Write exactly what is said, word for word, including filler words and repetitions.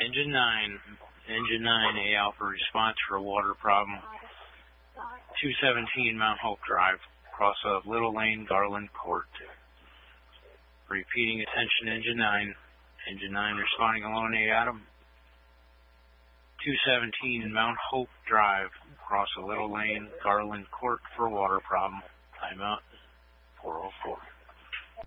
Engine nine. Engine nine, A Alpha response for a water problem. two seventeen Mount Hope Drive, across a Little Lane, Garland Court. Repeating attention, Engine nine. Engine nine responding alone, A Adam. two seventeen Mount Hope Drive, across a Little Lane, Garland Court for water problem. Timeout, four oh four.